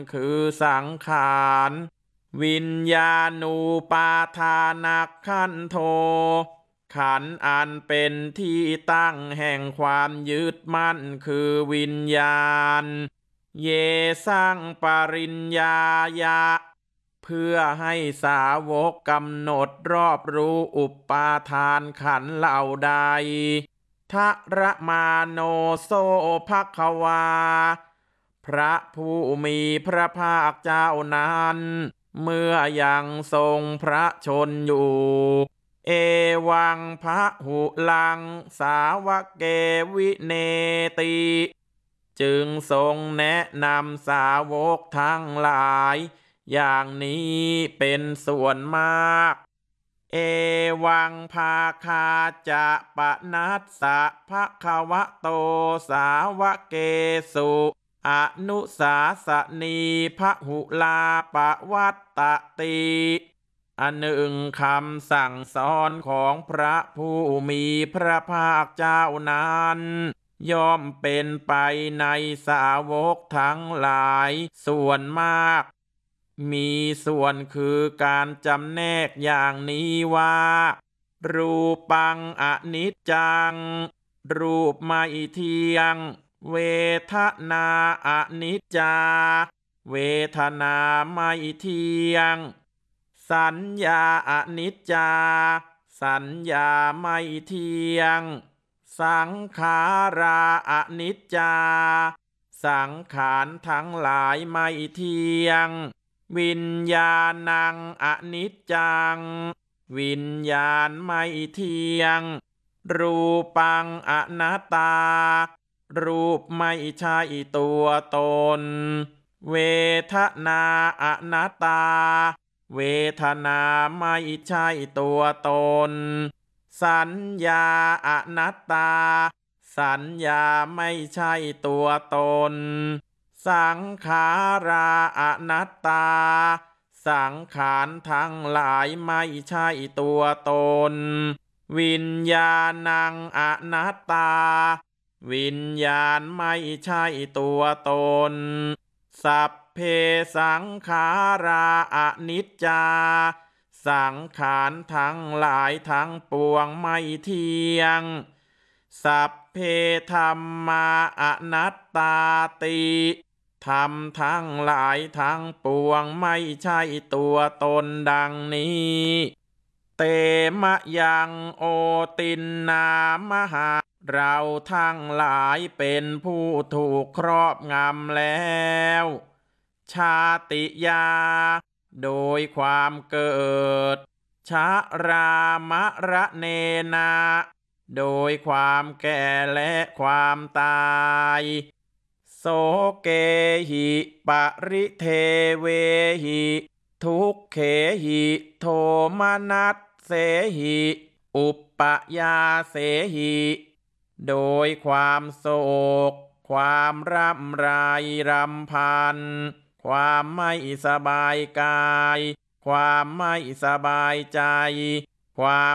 คือสังขารวิญญาณูปาทานักขันโธขันธ์อันเป็นที่ตั้งแห่งความยึดมั่นคือวิญญาณเยสังปริญญายะเพื่อให้สาวกกำหนดรอบรู้อุปาทานขันธ์เหล่าใดทะระมาโนโซภควาพระผู้มีพระภาคเจ้านั้นเมื่อยังทรงพระชนอยู่เอวังพะหุลังสาวกเกวิเนติจึงทรงแนะนำสาวกทั้งหลายอย่างนี้เป็นส่วนมากเอวังภาคาจะปะนัสสะภะคะวะโตสาวกเกสุอนุสาสนีพหุลาปวัตตติอันหนึ่งคำสั่งสอนของพระผู้มีพระภาคเจ้านั้นย่อมเป็นไปในสาวกทั้งหลายส่วนมากมีส่วนคือการจำแนกอย่างนี้ว่ารูปังอนิจจังรูปไม่เที่ยงเวทนาอนิจจาเวทนาไม่เที่ยงสัญญาอนิจจาสัญญาไม่เที่ยงสังขาราอนิจจาสังขารทั้งหลายไม่เที่ยงวิญญาณังอนิจจังวิญญาณไม่เที่ยงรูปังอนัตตารูปไม่ใช่ตัวตนเวทนาอนัตตาเวทนาไม่ใช่ตัวตนสัญญาอนัตตาสัญญาไม่ใช่ตัวตนสังขาราอนัตตาสังขารทั้งหลายไม่ใช่ตัวตนวิญญาณังอนัตตาวิญญาณไม่ใช่ตัวตนสัพเพสังขาราอนิจจาสังขารทั้งหลายทั้งปวงไม่เที่ยงสัพเพธัมมาอนัตตาติธรรมทั้งหลายทั้งปวงไม่ใช่ตัวตนดังนี้เตมะยังโอตินนามหาเราทั้งหลายเป็นผู้ถูกครอบงำแล้วชาติยาโดยความเกิดชะรามะระเนนาโดยความแก่และความตายโสเกหิปริเทเวหิทุกเขหิโทมนัสเสหิอุปปยาเสหิโดยความโศกความร่ำไรรำพันความไม่สบายกายความไม่สบายใจความ